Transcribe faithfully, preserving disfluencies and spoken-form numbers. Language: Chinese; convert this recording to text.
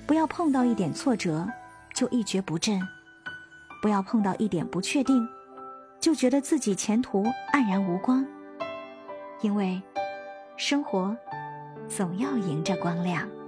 不要碰到一点挫折就一蹶不振，不要碰到一点不确定就觉得自己前途黯然无光，因为生活总要迎着光亮。